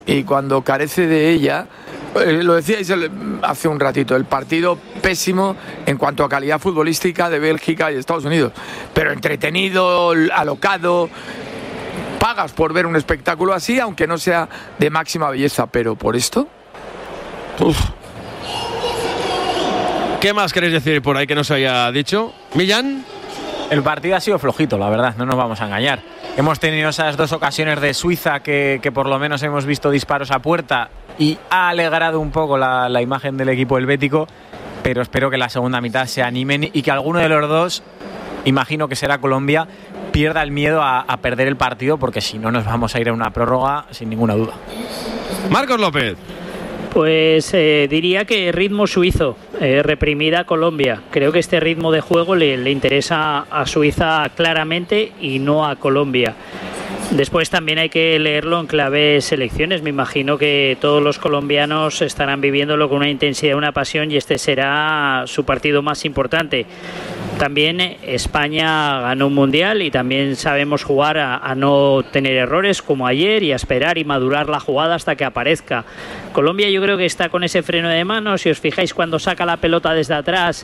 y cuando carece de ella, lo decíais hace un ratito, el partido pésimo en cuanto a calidad futbolística de Bélgica y Estados Unidos, pero entretenido, alocado. Pagas por ver un espectáculo así, aunque no sea de máxima belleza, pero por esto... Uf. ¿Qué más queréis decir por ahí que no se haya dicho? ¿Millán? El partido ha sido flojito, la verdad, no nos vamos a engañar. Hemos tenido esas dos ocasiones de Suiza que por lo menos hemos visto disparos a puerta y ha alegrado un poco la imagen del equipo helvético, pero espero que la segunda mitad se animen y que alguno de los dos, imagino que será Colombia, pierda el miedo a perder el partido, porque si no nos vamos a ir a una prórroga sin ninguna duda. Marcos López. Pues diría que ritmo suizo, reprimida Colombia. Creo que este ritmo de juego le interesa a Suiza claramente y no a Colombia. Después también hay que leerlo en clave selecciones. Me imagino que todos los colombianos estarán viviéndolo con una intensidad, una pasión, y este será su partido más importante. También España ganó un mundial y también sabemos jugar a no tener errores como ayer y a esperar y madurar la jugada hasta que aparezca. Colombia yo creo que está con ese freno de mano. Si os fijáis, cuando saca la pelota desde atrás,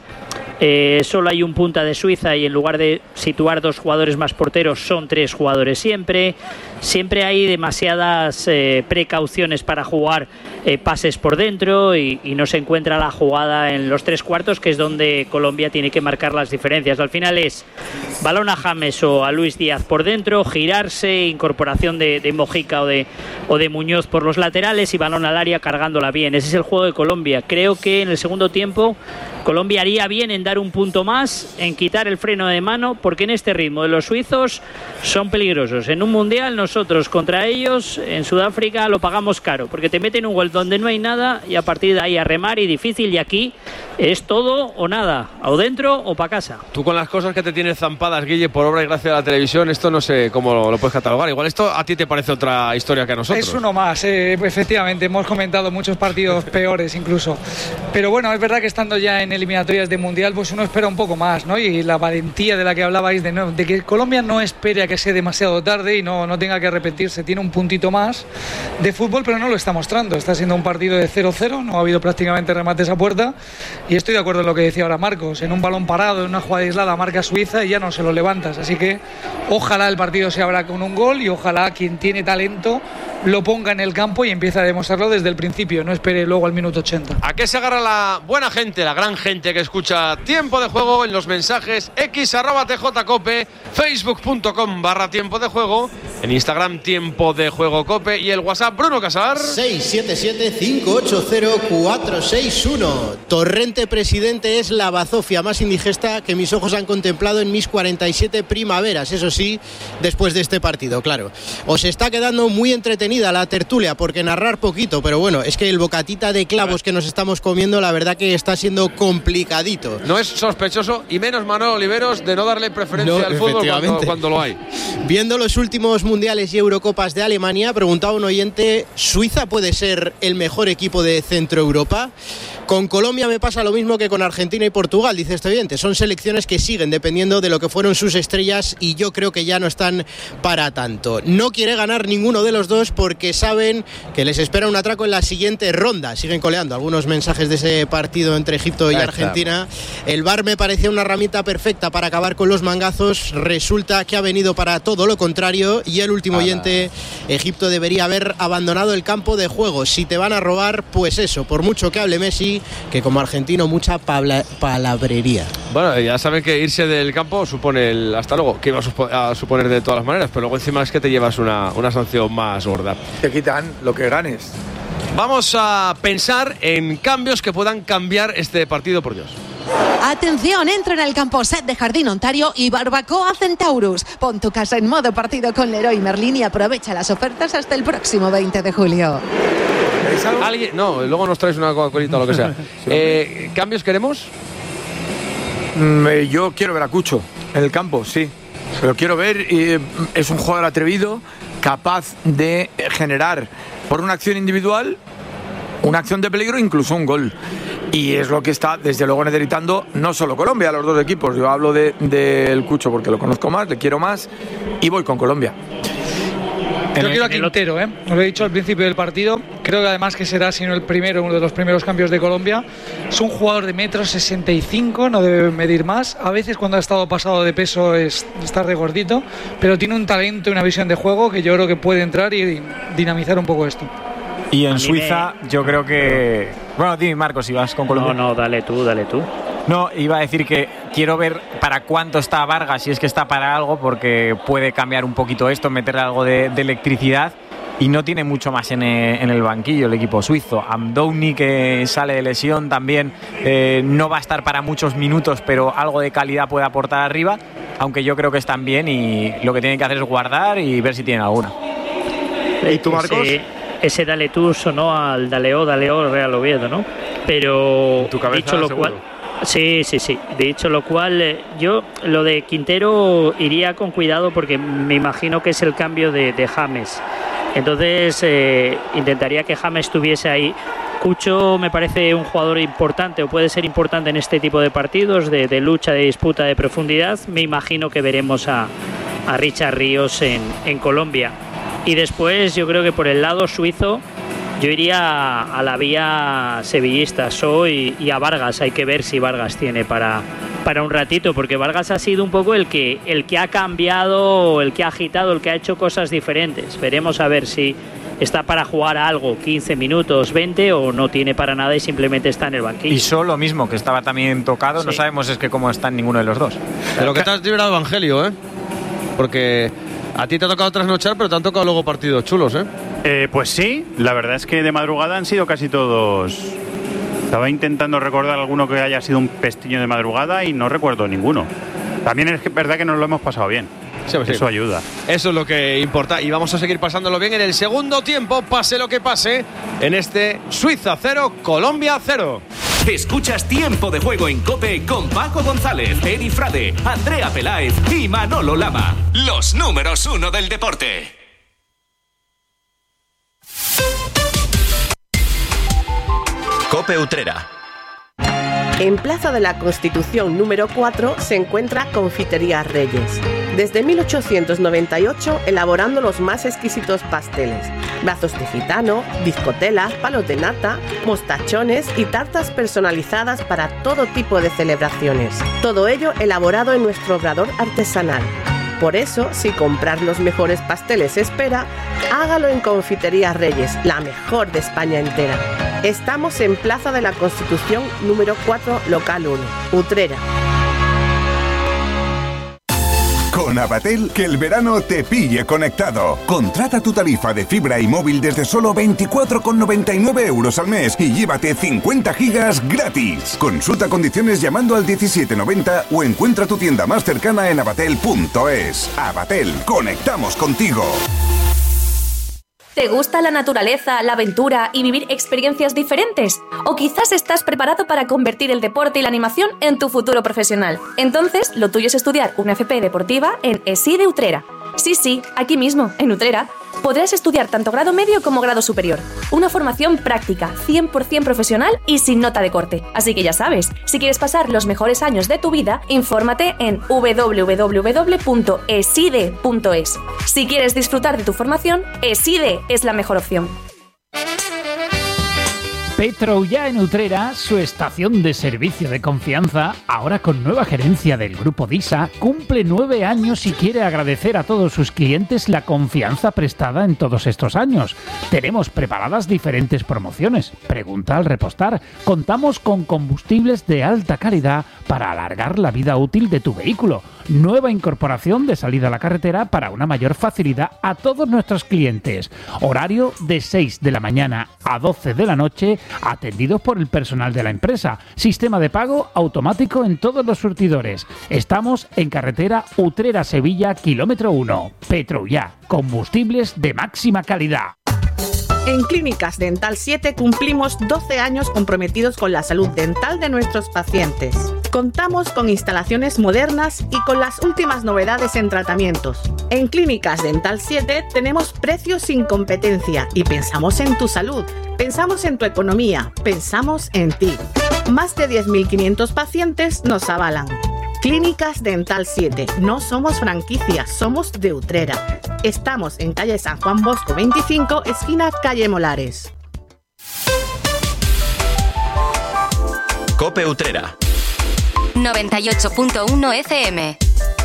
solo hay un punta de Suiza y en lugar de situar dos jugadores más porteros son tres jugadores siempre. Siempre hay demasiadas precauciones para jugar pases por dentro y no se encuentra la jugada en los tres cuartos, que es donde Colombia tiene que marcar las diferencias. Al final es balón a James o a Luis Díaz por dentro, girarse, incorporación de Mojica o de Muñoz por los laterales y balón al área cargándola bien. Ese es el juego de Colombia. Creo que en el segundo tiempo Colombia haría bien en dar un punto más, en quitar el freno de mano, porque en este ritmo de los suizos son peligrosos. En un mundial nosotros contra ellos en Sudáfrica lo pagamos caro, porque te meten un gol donde no hay nada y a partir de ahí a remar y difícil, y aquí es todo o nada, o dentro o para casa. Tú con las cosas que te tienes zampadas, Guille, por obra y gracia de la televisión, esto no sé cómo lo puedes catalogar. Igual esto a ti te parece otra historia que a nosotros. Es uno más, efectivamente, hemos comentado muchos partidos peores incluso. Pero bueno, es verdad que estando ya en eliminatorias de Mundial, pues uno espera un poco más, ¿no? Y la valentía de la que hablabais, de que Colombia no espere a que sea demasiado tarde y no tenga que arrepentirse. Tiene un puntito más de fútbol, pero no lo está mostrando. Está siendo un partido de 0-0, no ha habido prácticamente remates a puerta. Y estoy de acuerdo en lo que decía ahora Marcos. En un balón parado, en una jugada aislada, marca Suiza y ya no se lo levantas. Así que ojalá el partido se abra con un gol y ojalá quien tiene talento lo ponga en el campo y empiece a demostrarlo desde el principio, no espere luego al minuto 80. ¿A qué se agarra la buena gente, la gran gente que escucha Tiempo de Juego en los mensajes x@tjcope, facebook.com/tiempo de juego, en Instagram Tiempo de Juego Cope y el WhatsApp Bruno Casar 677-580-461. Torrente Presidente es la bazofia más indigesta que mis ojos han contemplado en mis 47 primaveras, eso sí, después de este partido, claro. Os está quedando muy entretenida la tertulia, porque narrar poquito, pero bueno, es que el bocatita de clavos que nos estamos comiendo, la verdad que está siendo complicadito. No es sospechoso, y menos Manuel Oliveros, de no darle preferencia al fútbol cuando lo hay. Viendo los últimos mundiales y Eurocopas de Alemania, preguntaba un oyente, ¿Suiza puede ser el mejor equipo de Centro Europa? Con Colombia me pasa lo mismo que con Argentina y Portugal, dice este oyente. Son selecciones que siguen dependiendo de lo que fueron sus estrellas y yo creo que ya no están para tanto. No quiere ganar ninguno de los dos porque saben que les espera un atraco en la siguiente ronda. Siguen coleando algunos mensajes de ese partido entre Egipto y Argentina. El VAR me parecía una herramienta perfecta para acabar con los mangazos. Resulta que ha venido para todo lo contrario. Y el último oyente, Egipto debería haber abandonado el campo de juego. Si te van a robar, pues eso, por mucho que hable Messi, que como argentino mucha palabrería. Bueno, ya saben que irse del campo supone el hasta luego, que iba a suponer de todas las maneras, pero luego encima es que te llevas una sanción más gorda. Te quitan lo que ganes. Vamos a pensar en cambios que puedan cambiar este partido, por Dios. Atención, entra en el campo set de Jardín Ontario y Barbacoa Centaurus. Pon tu casa en modo partido con Leroy Merlin y aprovecha las ofertas hasta el próximo 20 de julio. ¿Alguien? No, luego nos traes una Coca-Colita o lo que sea. ¿Cambios queremos? Yo quiero ver a Cucho en el campo, sí. Pero quiero ver, es un jugador atrevido, capaz de generar por una acción individual una acción de peligro, incluso un gol. Y es lo que está, desde luego, necesitando no solo Colombia, los dos equipos. Yo hablo del Cucho porque lo conozco más, le quiero más y voy con Colombia. Yo quiero a Quintero, Lo he dicho al principio del partido. Creo que además que será, si no el primero, uno de los primeros cambios de Colombia. Es un jugador de 1,65 m, no debe medir más. A veces cuando ha estado pasado de peso está regordito, pero tiene un talento y una visión de juego que yo creo que puede entrar y dinamizar un poco esto. Y en Suiza yo creo que... Bueno, dime, Marcos, si vas con Colombia. No, dale tú. No, iba a decir que quiero ver para cuánto está Vargas, si es que está para algo, porque puede cambiar un poquito esto, meterle algo de electricidad, y no tiene mucho más en el banquillo el equipo suizo. Amdouni, que sale de lesión, también no va a estar para muchos minutos, pero algo de calidad puede aportar arriba, aunque yo creo que están bien y lo que tienen que hacer es guardar y ver si tienen alguna. ¿Y tú, Marcos? Ese dale tú sonó al Daleo Real Oviedo, ¿no? Pero tu cabeza, dicho lo seguro. cual, sí. Dicho lo cual, yo lo de Quintero iría con cuidado porque me imagino que es el cambio de James. Entonces intentaría que James estuviese ahí. Cucho me parece un jugador importante, o puede ser importante en este tipo de partidos de lucha, de disputa, de profundidad. Me imagino que veremos a Richard Ríos en Colombia. Y después yo creo que por el lado suizo yo iría a la vía sevillista, y a Vargas. Hay que ver si Vargas tiene para un ratito, porque Vargas ha sido un poco el que ha cambiado, el que ha agitado, el que ha hecho cosas diferentes. Veremos a ver si está para jugar a algo 15 minutos, 20, o no tiene para nada y simplemente está en el banquillo. Y Solo mismo, que estaba también tocado, sí. No sabemos es que cómo está ninguno de los dos. Pero que te has librado, Evangelio, porque a ti te ha tocado trasnochar, pero te han tocado luego partidos chulos, Pues sí, la verdad es que de madrugada han sido casi todos. Estaba intentando recordar alguno que haya sido un pestiño de madrugada y no recuerdo ninguno. También es verdad que nos lo hemos pasado bien. Sí. Eso ayuda. Eso es lo que importa, y vamos a seguir pasándolo bien en el segundo tiempo, pase lo que pase, en este Suiza 0, Colombia 0. Escuchas Tiempo de Juego en COPE con Paco González, Edi Frade, Andrea Peláez y Manolo Lama. Los números 1 del deporte. COPE Utrera. En Plaza de la Constitución número 4 se encuentra Confitería Reyes. Desde 1898 elaborando los más exquisitos pasteles, brazos de gitano, bizcotelas, palos de nata, mostachones y tartas personalizadas para todo tipo de celebraciones. Todo ello elaborado en nuestro obrador artesanal. Por eso, si comprar los mejores pasteles espera, hágalo en Confitería Reyes, la mejor de España entera. Estamos en Plaza de la Constitución número 4, local 1, Utrera. Con Abatel, que el verano te pille conectado. Contrata tu tarifa de fibra y móvil desde solo 24,99 € al mes y llévate 50 gigas gratis. Consulta condiciones llamando al 1790 o encuentra tu tienda más cercana en abatel.es. Abatel, conectamos contigo. ¿Te gusta la naturaleza, la aventura y vivir experiencias diferentes? ¿O quizás estás preparado para convertir el deporte y la animación en tu futuro profesional? Entonces, lo tuyo es estudiar una FP deportiva en ESI de Utrera. Sí, aquí mismo, en Utrera. Podrás estudiar tanto grado medio como grado superior. Una formación práctica, 100% profesional y sin nota de corte. Así que ya sabes, si quieres pasar los mejores años de tu vida, infórmate en www.eside.es. Si quieres disfrutar de tu formación, Eside es la mejor opción. Petroullà en Utrera, su estación de servicio de confianza, ahora con nueva gerencia del Grupo DISA, cumple 9 años y quiere agradecer a todos sus clientes la confianza prestada en todos estos años. Tenemos preparadas diferentes promociones. Pregunta al repostar. Contamos con combustibles de alta calidad para alargar la vida útil de tu vehículo. Nueva incorporación de salida a la carretera para una mayor facilidad a todos nuestros clientes. Horario de 6 de la mañana a 12 de la noche, atendidos por el personal de la empresa. Sistema de pago automático en todos los surtidores. Estamos en carretera Utrera-Sevilla, kilómetro 1. Petroullà, combustibles de máxima calidad. En Clínicas Dental 7 cumplimos 12 años comprometidos con la salud dental de nuestros pacientes. Contamos con instalaciones modernas y con las últimas novedades en tratamientos. En Clínicas Dental 7 tenemos precios sin competencia y pensamos en tu salud, pensamos en tu economía, pensamos en ti. Más de 10.500 pacientes nos avalan. Clínicas Dental 7. No somos franquicias, somos de Utrera. Estamos en calle San Juan Bosco 25, esquina calle Molares. Cope Utrera 98.1 FM.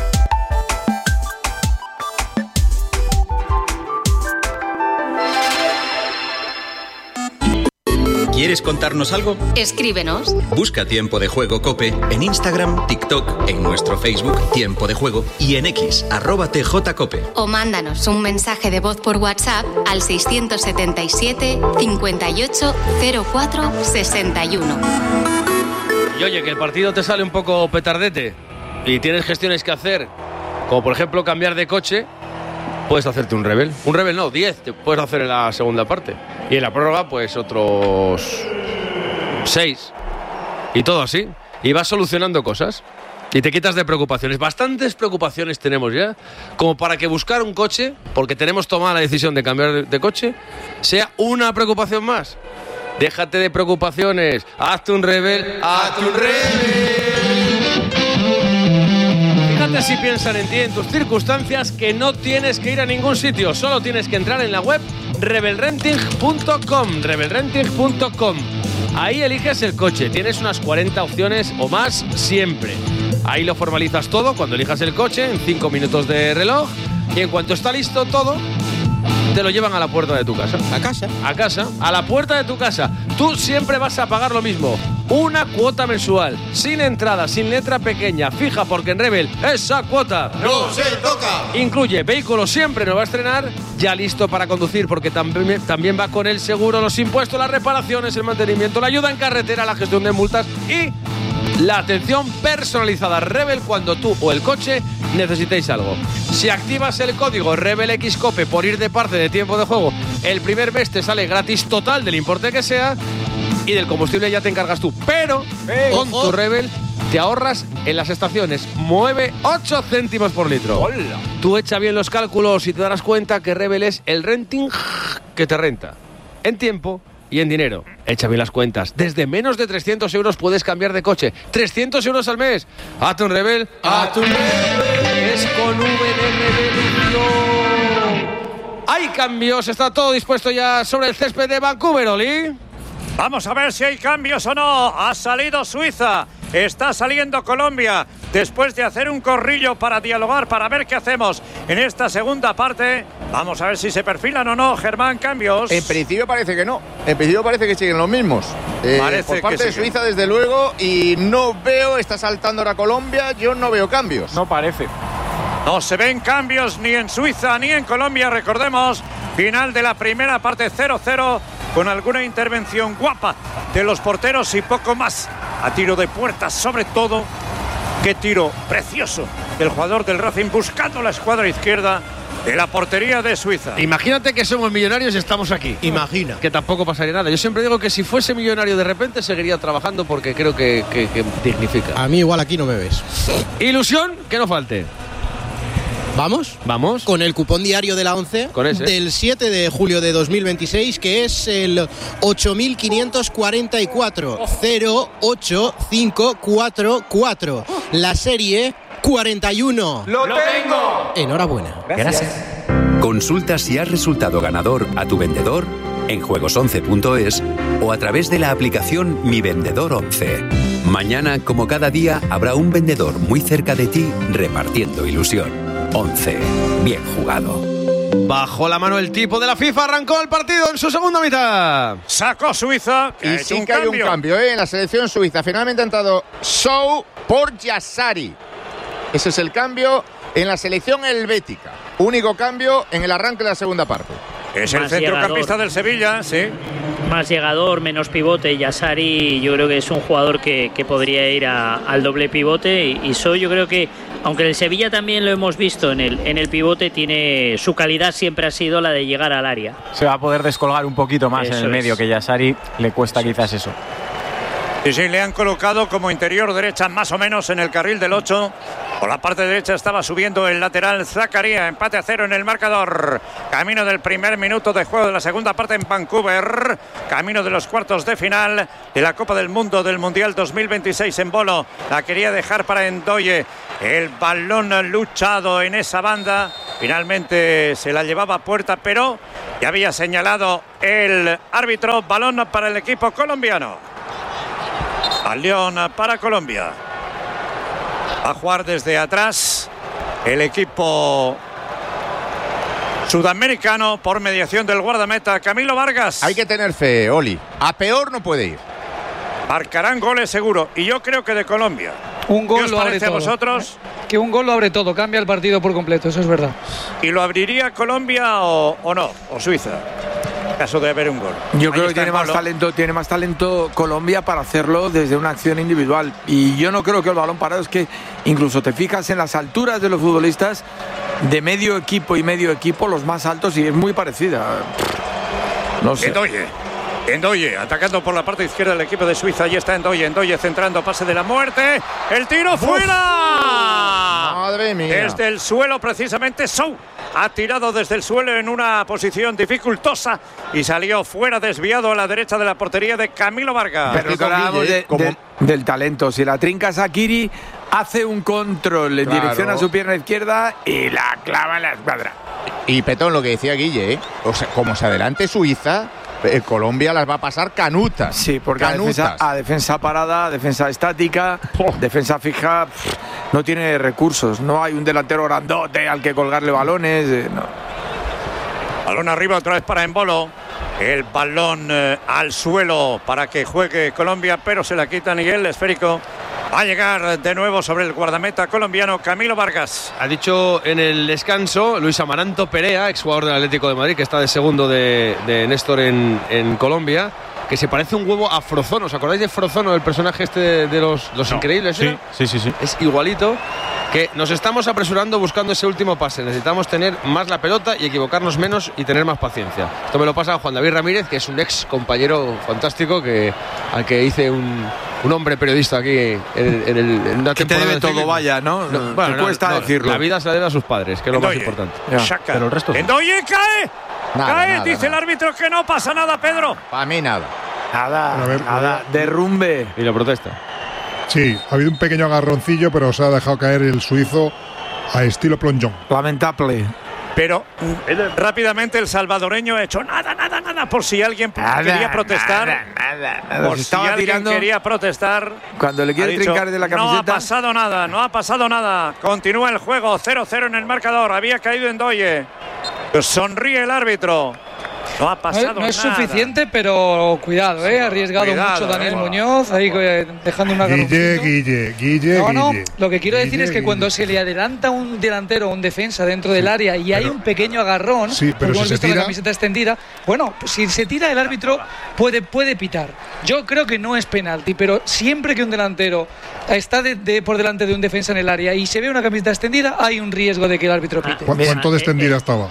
¿Quieres contarnos algo? Escríbenos. Busca Tiempo de Juego Cope en Instagram, TikTok, en nuestro Facebook Tiempo de Juego y en X @TJCope. O mándanos un mensaje de voz por WhatsApp al 677 58 04 61. Y oye, que el partido te sale un poco petardete y tienes gestiones que hacer, como por ejemplo cambiar de coche, puedes hacerte un Rebel. Un Rebel no, 10 te puedes hacer en la segunda parte. Y en la prórroga, pues otros 6. Y todo así. Y vas solucionando cosas. Y te quitas de preocupaciones. Bastantes preocupaciones tenemos ya, como para que buscar un coche, porque tenemos tomada la decisión de cambiar de coche, sea una preocupación más. Déjate de preocupaciones. Hazte un Rebel. Hazte un Rebel. Fíjate si piensan en ti, en tus circunstancias, que no tienes que ir a ningún sitio. Solo tienes que entrar en la web rebelrenting.com. rebelrenting.com. Ahí eliges el coche. Tienes unas 40 opciones o más siempre. Ahí lo formalizas todo cuando elijas el coche en 5 minutos de reloj. Y en cuanto está listo todo, te lo llevan a la puerta de tu casa. ¿A casa? A casa, a la puerta de tu casa. Tú siempre vas a pagar lo mismo. Una cuota mensual, sin entrada, sin letra pequeña, fija, porque en Rebel esa cuota ¡no se toca! Incluye vehículo siempre nuevo a estrenar, ya listo para conducir, porque también va con el seguro, los impuestos, las reparaciones, el mantenimiento, la ayuda en carretera, la gestión de multas y la atención personalizada. Rebel cuando tú o el coche necesitéis algo. Si activas el código RebelXCope por ir de parte de Tiempo de Juego, el primer mes te sale gratis total del importe que sea y del combustible ya te encargas tú. Pero con tu Rebel te ahorras en las estaciones. Mueve 8 céntimos por litro. ¡Hola! Tú echa bien los cálculos y te darás cuenta que Rebel es el renting que te renta. En tiempo y en dinero. Echa bien las cuentas. Desde menos de 300 euros puedes cambiar de coche. 300 euros al mes. Hazte un Rebel. Hazte un Rebel. Es con V de revolución. Hay cambios. Está todo dispuesto ya sobre el césped de Vancouver, Oli. Vamos a ver si hay cambios o no. Ha salido Suiza. Está saliendo Colombia. Después de hacer un corrillo para dialogar, para ver qué hacemos en esta segunda parte. Vamos a ver si se perfilan o no, Germán, cambios. En principio parece que no. En principio parece que siguen los mismos. Por parte de Suiza, desde luego, y no veo, está saltando ahora Colombia, yo no veo cambios. No parece. No se ven cambios ni en Suiza ni en Colombia, recordemos. Final de la primera parte 0-0, con alguna intervención guapa de los porteros y poco más. A tiro de puerta, sobre todo. Qué tiro precioso del jugador del Racing buscando la escuadra izquierda de la portería de Suiza. Imagínate que somos millonarios y estamos aquí. Imagina. Que tampoco pasaría nada. Yo siempre digo que si fuese millonario de repente seguiría trabajando porque creo que dignifica. A mí igual aquí no me ves. Ilusión, que no falte. ¿Vamos? Vamos. Con el cupón diario de la 11 del 7 de julio de 2026, que es el 8544 08544. La serie 41. ¡Lo tengo! Enhorabuena. Gracias. Consulta si has resultado ganador a tu vendedor en juegos11.es o a través de la aplicación Mi Vendedor 11. Mañana, como cada día, habrá un vendedor muy cerca de ti repartiendo ilusión. 11. Bien jugado. Bajo la mano el tipo de la FIFA, arrancó el partido en su segunda mitad. Sacó Suiza. Y sí que hay un cambio en la selección suiza. Finalmente ha entrado Sou por Yassari. Ese es el cambio en la selección helvética. Único cambio en el arranque de la segunda parte. Es el centrocampista del Sevilla, sí. Más llegador, menos pivote. Yassari yo creo que es un jugador que podría ir al doble pivote. Y Sou yo creo que, aunque en el Sevilla también lo hemos visto en el pivote, tiene su calidad siempre ha sido la de llegar al área. Se va a poder descolgar un poquito más Eso en el medio, que Yassari le cuesta quizás eso. Y sí, le han colocado como interior derecha más o menos en el carril del 8. Por la parte derecha estaba subiendo el lateral Zakaria. Empate a 0 en el marcador. Camino del primer minuto de juego de la segunda parte en Vancouver. Camino de los cuartos de final de la Copa del Mundo del Mundial 2026 en Bolo. La quería dejar para Ndoye. El balón luchado en esa banda. Finalmente se la llevaba a puerta, pero ya había señalado el árbitro. Balón para el equipo colombiano. Balón para Colombia. Va a jugar desde atrás el equipo sudamericano por mediación del guardameta Camilo Vargas. Hay que tener fe, Oli. A peor no puede ir. Marcarán goles seguro. Y yo creo que de Colombia. Un gol ¿Qué os lo abre parece todo. a vosotros? Que un gol lo abre todo, cambia el partido por completo, eso es verdad. ¿Y lo abriría Colombia o no? ¿O Suiza? En caso de haber un gol. Yo creo que tiene más talento Colombia para hacerlo desde una acción individual. Y yo no creo que el balón parado, es que incluso te fijas en las alturas de los futbolistas de medio equipo y medio equipo, los más altos, y es muy parecida. No sé. Endoye, atacando por la parte izquierda del equipo de Suiza. Ahí está Endoye centrando, pase de la muerte. ¡El tiro fuera! ¡Madre mía! Desde el suelo, precisamente, Sou ha tirado desde el suelo en una posición dificultosa y salió fuera, desviado a la derecha de la portería de Camilo Vargas. Pero que hablábamos del talento. Si la trinca Shaqiri, hace un control en dirección a su pierna izquierda y la clava en la escuadra. Y Petón, lo que decía Guille, o sea, como se adelante Suiza, Colombia las va a pasar canutas. Sí, porque a defensa parada, defensa estática, defensa fija, no tiene recursos. No hay un delantero grandote al que colgarle balones. No. Balón arriba otra vez para Embolo. El balón al suelo para que juegue Colombia, pero se la quita Miguel. Esférico. Va a llegar de nuevo sobre el guardameta colombiano Camilo Vargas. Ha dicho en el descanso Luis Amaranto Perea, exjugador del Atlético de Madrid, que está de segundo de Néstor en Colombia, que se parece un huevo a Frozono. ¿Os acordáis de Frozono, el personaje este de los Increíbles? Sí. Es igualito. Que nos estamos apresurando buscando ese último pase. Necesitamos tener más la pelota y equivocarnos menos y tener más paciencia. Esto me lo pasa a Juan David Ramírez, que es un ex compañero fantástico al que hice un hombre periodista aquí en una que te debe todo, vaya, ¿no? Bueno, cuesta decirlo. La vida se la debe a sus padres, que es lo más importante. Pero el resto Endoye cae. Nada, dice el árbitro que no pasa nada, Pedro. Para mí nada. Nada. Derrumbe. Y la protesta. Sí, ha habido un pequeño agarroncillo, pero se ha dejado caer el suizo a estilo plonjón. Lamentable. Pero rápidamente el salvadoreño ha hecho nada, por si alguien quería protestar. Nada. Por si alguien quería protestar. Cuando le quiere trincar de la camiseta. No ha pasado nada. Continúa el juego, 0-0 en el marcador. Había caído Endoye. Sonríe el árbitro. No ha pasado nada. No es suficiente, pero cuidado, ha arriesgado mucho Daniel Muñoz, ahí dejando una Guille. No, lo que quiero decir es que cuando se le adelanta un delantero o un defensa dentro del área y hay un pequeño agarrón, pero hemos si visto la camiseta extendida, bueno, si se tira el árbitro puede pitar. Yo creo que no es penalti, pero siempre que un delantero está por delante de un defensa en el área y se ve una camiseta extendida, hay un riesgo de que el árbitro pite. ¿Cuánto de extendida estaba?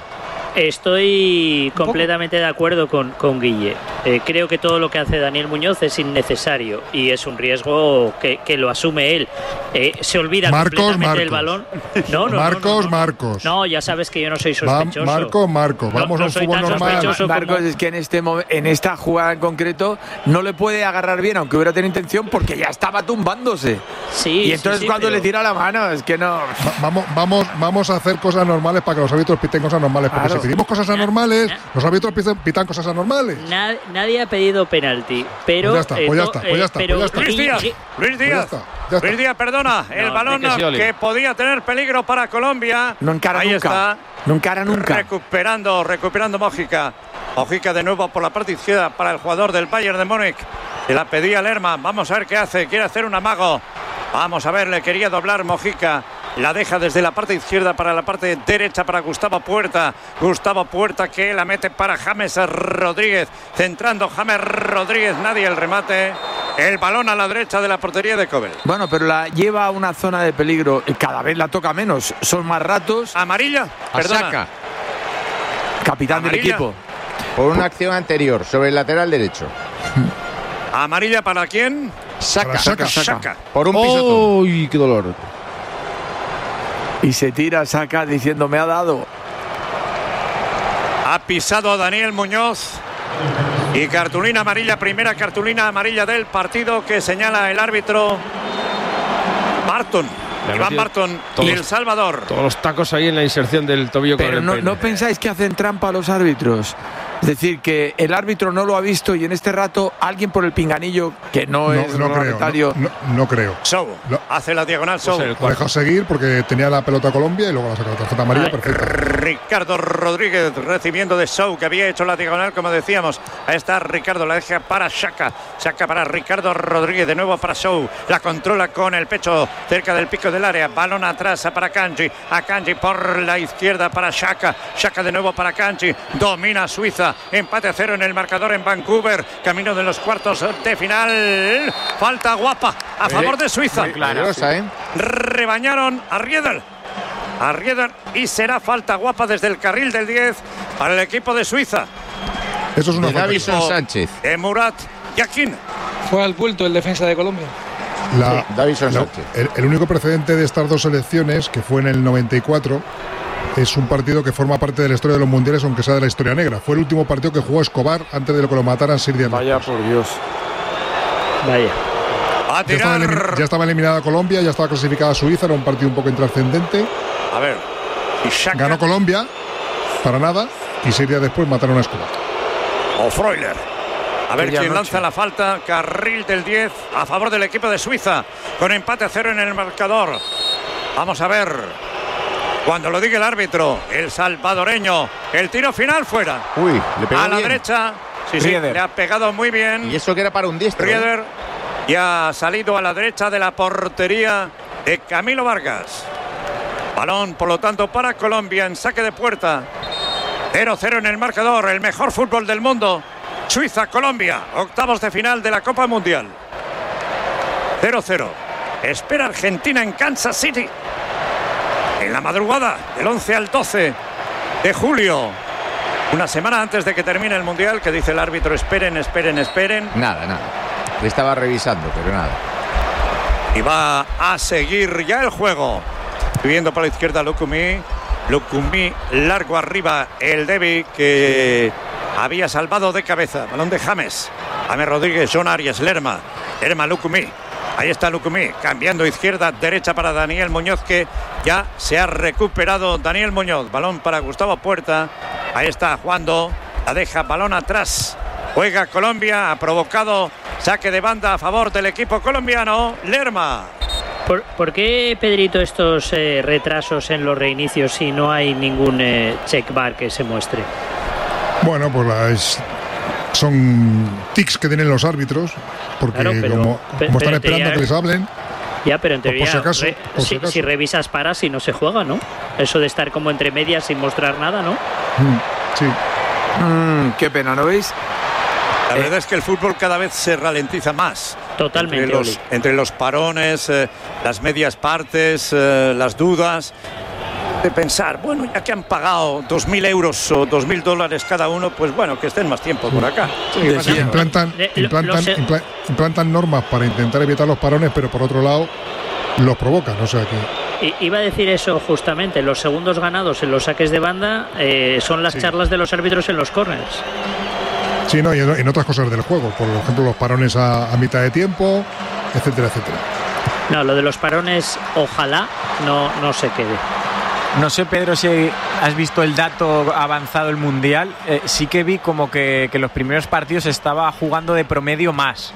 Estoy completamente de acuerdo con Guille. Creo que todo lo que hace Daniel Muñoz es innecesario y es un riesgo que lo asume él. Se olvida completamente del balón. Marcos. No, ya sabes que yo no soy sospechoso. Marcos. Vamos a un fútbol normal. Marcos es que en esta jugada en concreto no le puede agarrar bien, aunque hubiera tenido intención, porque ya estaba tumbándose. Sí, y entonces cuando le tira la mano, es que no. Vamos a hacer cosas normales para que los árbitros piten cosas normales. Porque si pedimos cosas anormales, los árbitros pitan cosas anormales. Nadie ha pedido penalti, pero pues ya está. Luis Díaz, perdona, el balón que podía tener peligro para Colombia. No encara ahí nunca. Está. No encara nunca. Recuperando Mójica. Mójica de nuevo por la parte izquierda para el jugador del Bayern de Múnich. Se la pedía Lerma. Vamos a ver qué hace. Quiere hacer un amago. Vamos a ver, le quería doblar Mójica. La deja desde la parte izquierda para la parte derecha para Gustavo Puerta. Gustavo Puerta que la mete para James Rodríguez. Centrando James Rodríguez. Nadie el remate. El balón a la derecha de la portería de Cobel. Bueno, pero la lleva a una zona de peligro. Cada vez la toca menos. Son más ratos. Amarilla. Perdona. Capitán del equipo. Por una acción anterior sobre el lateral derecho. ¿Amarilla para quién? Saca. Por un pisotón. ¡Uy, qué dolor! Y se tira Saca diciendo me ha dado. Ha pisado a Daniel Muñoz. Y cartulina amarilla, primera cartulina amarilla del partido que señala el árbitro Barton. Iván Barton y El Salvador. Todos los tacos ahí en la inserción del tobillo. Pero con el peine. ¿no pensáis que hacen trampa los árbitros? Es decir, que el árbitro no lo ha visto y en este rato alguien por el pinganillo, que no es reglamentario. No creo. Show. Hace la diagonal Show. Lo dejó seguir porque tenía la pelota Colombia y luego la sacó la tarjeta amarilla perfecta. Ricardo Rodríguez recibiendo de Show, que había hecho la diagonal, como decíamos. Ahí está Ricardo, la deja para Xhaka. Xhaka para Ricardo Rodríguez, de nuevo para Show. La controla con el pecho cerca del pico del área. Balón atrás para Kanji. A Kanji por la izquierda para Xhaka. Xhaka de nuevo para Kanji. Domina Suiza. Empate a 0 en el marcador en Vancouver. Camino de los cuartos de final. Falta guapa a favor de Suiza. Rebañaron a Riedel. Y será falta guapa desde el carril del 10 para el equipo de Suiza. Eso es una falta. Davison Sánchez. Murat Yakin. Fue al bulto el defensa de Colombia. Davison Sánchez. El único precedente de estas dos selecciones, que fue en el 94, es un partido que forma parte de la historia de los mundiales, aunque sea de la historia negra. Fue el último partido que jugó Escobar antes de que lo mataran 6 días. Vaya por Dios. Vaya. Ya estaba eliminada Colombia, ya estaba clasificada Suiza, era un partido un poco intrascendente. A ver. Ganó Colombia, para nada, y 6 días después mataron a Escobar. O Freuler. A ver quién lanza la falta. Carril del 10 a favor del equipo de Suiza, con empate a 0 en el marcador. Vamos a ver. Cuando lo diga el árbitro, el salvadoreño, el tiro final fuera. Uy, le pegó a la bien. derecha. Sí, le ha pegado muy bien. Y eso que era para un diestro. Rieder y ha salido a la derecha de la portería de Camilo Vargas. Balón, por lo tanto, para Colombia en saque de puerta. 0-0 en el marcador, el mejor fútbol del mundo. Suiza-Colombia, octavos de final de la Copa Mundial. 0-0. Espera Argentina en Kansas City. En la madrugada del 11 al 12 de julio. Una semana antes de que termine el Mundial, que dice el árbitro, esperen. Nada. Le estaba revisando, pero nada. Y va a seguir ya el juego. Viendo por la izquierda Lukumi. Lukumi largo arriba. El Devi que había salvado de cabeza. Balón de James. James Rodríguez, John Arias, Lerma. Lukumi. Ahí está Lukumi, cambiando izquierda-derecha para Daniel Muñoz, que ya se ha recuperado Daniel Muñoz. Balón para Gustavo Puerta. Ahí está jugando. La deja, balón atrás. Juega Colombia, ha provocado saque de banda a favor del equipo colombiano. Lerma. ¿Por qué, Pedrito, estos retrasos en los reinicios si no hay ningún check bar que se muestre? Bueno, pues son tics que tienen los árbitros, porque claro, como están esperando que les hablen. Ya, pero en teoría, por si acaso. Si revisas paras y no se juega, ¿no? Eso de estar como entre medias sin mostrar nada, ¿no? Sí. Qué pena, ¿no veis? La verdad es que el fútbol cada vez se ralentiza más. Totalmente. Entre los parones, las medias partes, las dudas. De pensar, bueno, ya que han pagado 2.000 euros o 2.000 dólares cada uno, pues bueno, que estén más tiempo por acá. Sí, implantan normas para intentar evitar los parones, pero por otro lado los provocan, o sea que... Iba a decir eso justamente, los segundos ganados en los saques de banda son las charlas de los árbitros en los corners. Sí, no, y en otras cosas del juego, por ejemplo los parones a mitad de tiempo, etcétera. No, lo de los parones ojalá no se quede. No sé, Pedro, si has visto el dato avanzado del Mundial. Sí que vi como que los primeros partidos estaba jugando de promedio más.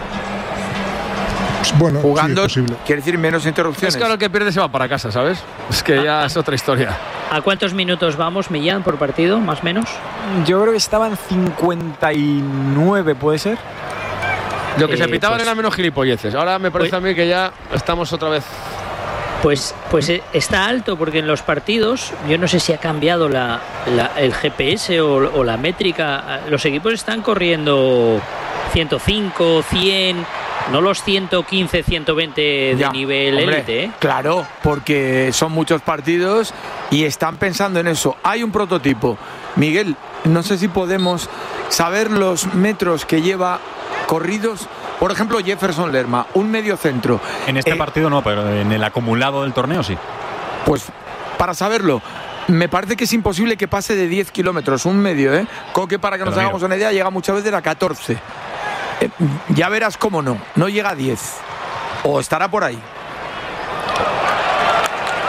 Bueno, jugando, sí, quiere decir menos interrupciones. Es que ahora el que pierde se va para casa, ¿sabes? Es que ya es otra historia. ¿A cuántos minutos vamos, Millán, por partido, más o menos? Yo creo que estaban 59, ¿puede ser? Lo que se pitaban era menos gilipolleces. Ahora me parece a mí que ya estamos otra vez... Pues está alto, porque en los partidos, yo no sé si ha cambiado el GPS o la métrica. Los equipos están corriendo 105, 100, no los 115, 120 de nivel élite, ¿eh? Claro, porque son muchos partidos y están pensando en eso. Hay un prototipo. Miguel, no sé si podemos saber los metros que lleva corridos. Por ejemplo, Jefferson Lerma, un medio centro. En este partido no, pero en el acumulado del torneo sí. Pues para saberlo, me parece que es imposible que pase de 10 kilómetros, un medio, ¿eh? Coque, para que nos hagamos una idea, llega muchas veces a 14. Ya verás cómo no llega a 10. O estará por ahí.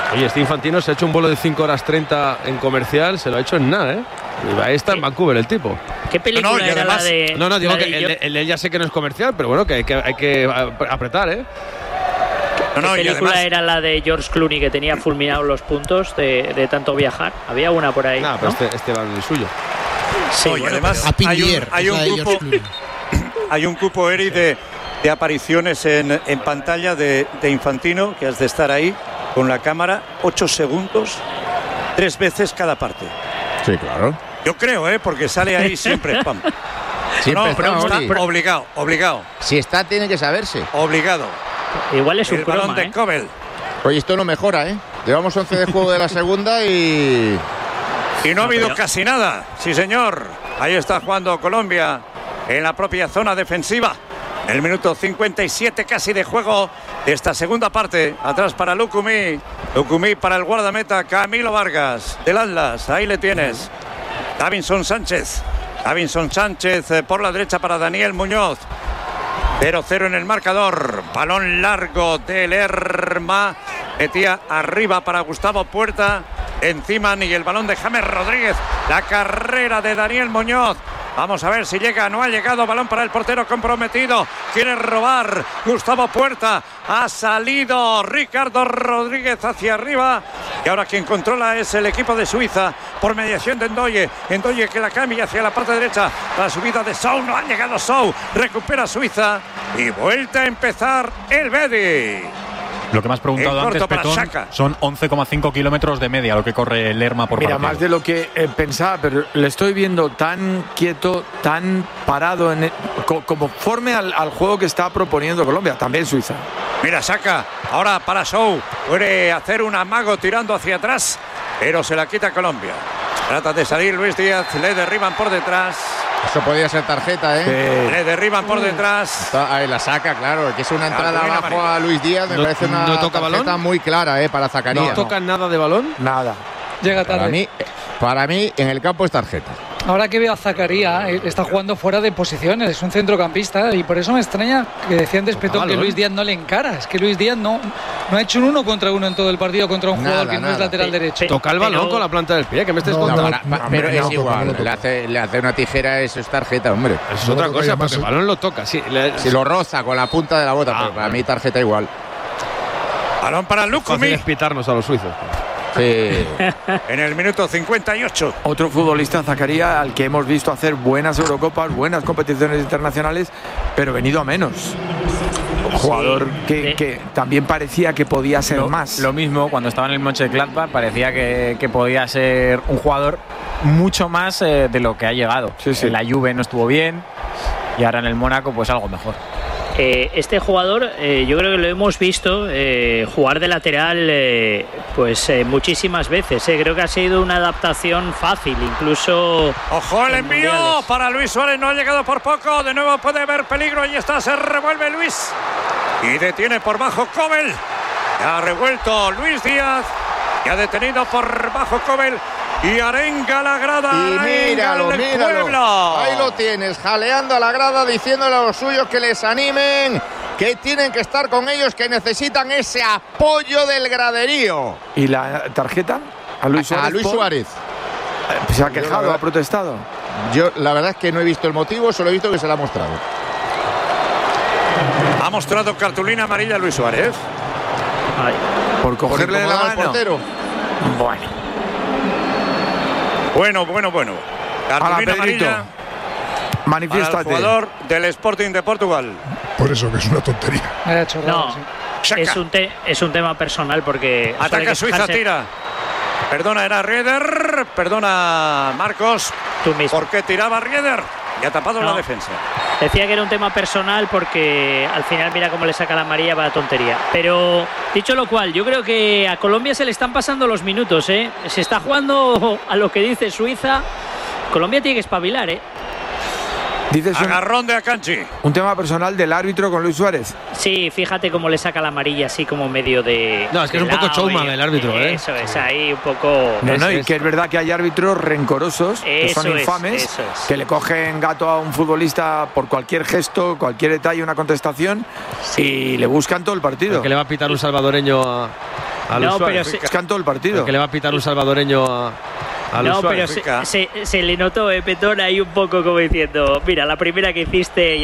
Oye, este Infantino se ha hecho un vuelo de 5 horas 30 en comercial, se lo ha hecho en nada, ¿eh? Ahí está en Vancouver el tipo. ¿Qué película era la de...? No, digo la que de el ya sé que no es comercial, pero bueno, que hay que apretar, ¿eh? ¿Qué película era la de George Clooney que tenía fulminados los puntos de tanto viajar? Había una por ahí. Pero este va en el suyo. Sí, y además hay un cupo, Eric, de apariciones en pantalla de Infantino, que has de estar ahí con la cámara 8 segundos, 3 veces cada parte. Sí, claro. Yo creo, porque sale ahí siempre. Pam. Siempre está obligado. Si está, tiene que saberse. Obligado. Igual es un el balón croma, de Kobel. Oye, esto no mejora, ¿eh? Llevamos 11 de juego de la segunda y no ha habido casi nada. Sí, señor. Ahí está jugando Colombia en la propia zona defensiva. En el minuto 57 casi de juego de esta segunda parte. Atrás para Lucumí. Lucumí para el guardameta Camilo Vargas del Atlas. Ahí le tienes. Davinson Sánchez por la derecha para Daniel Muñoz. 0-0 en el marcador. Balón largo de Lerma. Metía arriba para Gustavo Puerta. Encima y el balón de James Rodríguez. La carrera de Daniel Muñoz. Vamos a ver si llega. No ha llegado. Balón para el portero comprometido. Quiere robar Gustavo Puerta. Ha salido Ricardo Rodríguez hacia arriba. Y ahora quien controla es el equipo de Suiza por mediación de Endoye. Endoye que la cambia hacia la parte derecha. La subida de Sou. No ha llegado Sou. Recupera Suiza. Y vuelta a empezar el Bedi. Lo que me has preguntado antes, Petón, son 11,5 kilómetros de media lo que corre Lerma por partido. Mira, más de lo que pensaba, pero le estoy viendo tan quieto, tan parado, como conforme al juego que está proponiendo Colombia, también Suiza. Mira, saca ahora para Sou. Puede hacer un amago tirando hacia atrás, pero se la quita Colombia. Trata de salir Luis Díaz, le derriban por detrás. Eso podría ser tarjeta, ¿eh? Le derriban por detrás. Ahí la saca, claro, que es una entrada abajo a Luis Díaz. Me parece una tarjeta muy clara, para Zakaria. ¿No tocan nada de balón? Nada. Llega tarde. Para mí, en el campo es tarjeta. Ahora que veo a Zakaria, está jugando fuera de posiciones, es un centrocampista y por eso me extraña que decían de Petón que Luis Díaz no le encara. Es que Luis Díaz no ha hecho un 1 contra 1 en todo el partido contra un jugador que no es lateral derecho. Toca el balón con la planta del pie, que me estés contando. Pero es igual, le hace una tijera, eso es tarjeta, hombre. Eso es otra cosa, porque el balón lo toca. Si lo roza con la punta de la bota, pero para mí tarjeta igual. Balón para Lucumí. Fácil es pitarnos a los suizos. Sí. En el minuto 58. Otro futbolista, Zakaria, al que hemos visto hacer buenas Eurocopas, buenas competiciones internacionales, pero venido a menos. Un jugador que también parecía que podía ser más. Lo mismo, cuando estaba en el Mönchengladbach parecía que podía ser un jugador mucho más de lo que ha llegado. En la Juve no estuvo bien y ahora en el Mónaco pues algo mejor. Este jugador yo creo que lo hemos visto jugar de lateral muchísimas veces. Creo que ha sido una adaptación fácil, incluso. ¡Ojo el envío para Luis Suárez! No ha llegado por poco. De nuevo puede haber peligro. Ahí está, se revuelve Luis. Y detiene por bajo Kobel. Ya ha revuelto Luis Díaz. Y ha detenido por bajo Kobel. Y arenga la grada. Y míralo. Ahí lo tienes, jaleando a la grada, diciéndole a los suyos que les animen, que tienen que estar con ellos, que necesitan ese apoyo del graderío. ¿Y la tarjeta? A Luis Suárez. A Luis Suárez. ¿Se ha quejado, ha protestado? Yo la verdad es que no he visto el motivo, solo he visto que se la ha mostrado. Ha mostrado cartulina amarilla a Luis Suárez. Ay. Por cogerle la mano. Portero. Bueno. Cartulina amarilla. Manifiéstate. Para el jugador del Sporting de Portugal. Por eso que es una tontería. No, es un tema personal porque. Ataca Suiza, tira. Perdona, era Rieder. Perdona, Marcos. Tú mismo. ¿Por qué tiraba Rieder? Y ha tapado la defensa. Decía que era un tema personal porque al final mira cómo le saca la amarilla para tontería. Pero dicho lo cual, yo creo que a Colombia se le están pasando los minutos, Se está jugando a lo que dice Suiza. Colombia tiene que espabilar, Dices agarrón de Akanji. Un tema personal del árbitro con Luis Suárez. Sí, fíjate cómo le saca la amarilla así como medio de. No, es que es un poco showman el árbitro, Eso es, ahí un poco. Y que es verdad que hay árbitros rencorosos, que son infames, que le cogen gato a un futbolista por cualquier gesto, cualquier detalle, una contestación, y le buscan todo el partido. Que le va a pitar un salvadoreño No, pero es cantó el partido. Que le va a pitar un salvadoreño al no, usuario. pero se le notó, Petón, ahí un poco como diciendo, mira, la primera que hiciste